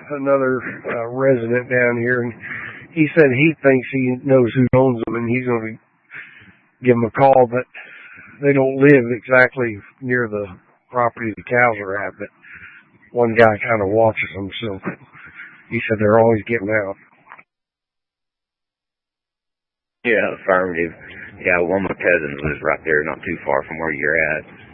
another resident down here, and he said he thinks he knows who owns them, and he's going to give them a call, but they don't live exactly near the property the cows are at, but one guy kind of watches them, so he said they're always getting out. Yeah, affirmative. Yeah, one of my cousins lives right there, not too far from where you're at.